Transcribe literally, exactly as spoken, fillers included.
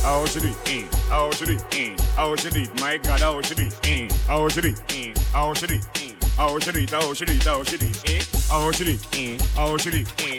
How should it? Eh? How should it? Eh? How should it? My God, how should it? Eh? How should it? Eh? How should it? Eh? How should it? How should it? How should it? Eh? How should it? Eh? How should it? Eh?